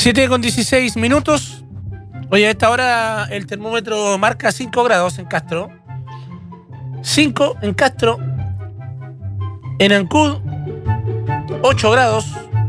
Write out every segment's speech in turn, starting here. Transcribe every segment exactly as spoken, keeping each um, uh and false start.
siete con dieciséis minutos. Oye, a esta hora el termómetro marca cinco grados en Castro. cinco en Castro. En Ancud, ocho grados.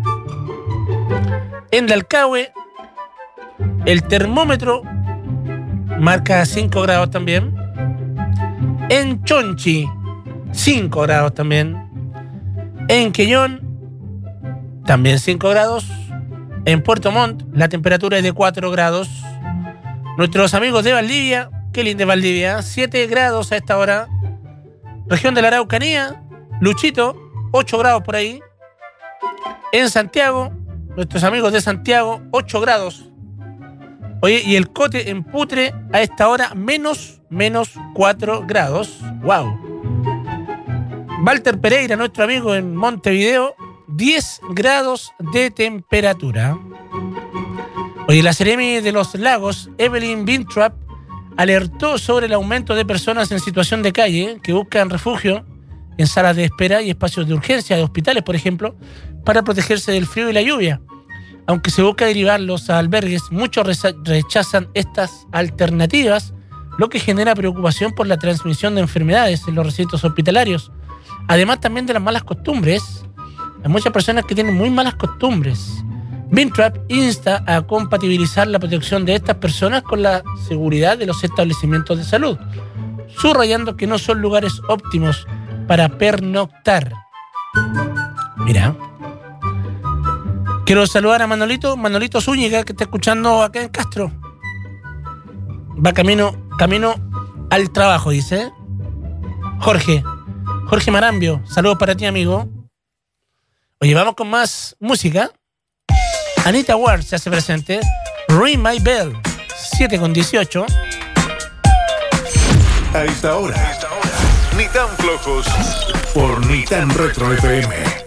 En Dalcahue, el termómetro marca cinco grados también. En Chonchi, cinco grados también. En Quellón, también cinco grados. En Puerto Montt, la temperatura es de cuatro grados. Nuestros amigos de Valdivia, qué lindo de Valdivia, siete grados a esta hora. Región de la Araucanía, Luchito, ocho grados por ahí. En Santiago, nuestros amigos de Santiago, ocho grados. Oye, y el Cote en Putre a esta hora, menos, menos cuatro grados. ¡Wow! Walter Pereira, nuestro amigo en Montevideo, diez grados de temperatura. Oye, la Seremi de los Lagos, Evelyn Bintrap, alertó sobre el aumento de personas en situación de calle que buscan refugio en salas de espera y espacios de urgencia de hospitales, por ejemplo, para protegerse del frío y la lluvia. Aunque se busca derivarlos a albergues, muchos rechazan estas alternativas, lo que genera preocupación por la transmisión de enfermedades en los recintos hospitalarios. Además también de las malas costumbres. Hay muchas personas que tienen muy malas costumbres. Bintrap insta a compatibilizar la protección de estas personas con la seguridad de los establecimientos de salud, subrayando que no son lugares óptimos para pernoctar. Mira. Quiero saludar a Manolito, Manolito Zúñiga, que está escuchando acá en Castro. Va camino, camino al trabajo, dice. Jorge, Jorge Marambio, saludos para ti, amigo. Oye, vamos con más música. Anita Ward se hace presente. Ring My Bell, siete con dieciocho. A esta hora, ni tan flojos por Ni tan Retro F M.